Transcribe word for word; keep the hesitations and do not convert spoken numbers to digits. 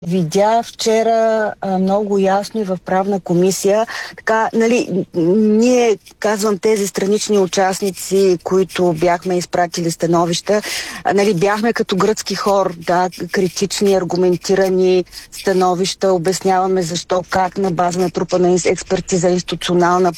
видя вчера а, много ясно и в правна комисия. Така, нали, ние, казвам, тези странични участници, които бяхме изпратили становища, а, нали, бяхме като гръцки хор, да, критични, аргументирани становища, обясняваме защо, как на база на трупа на експертиза, институционална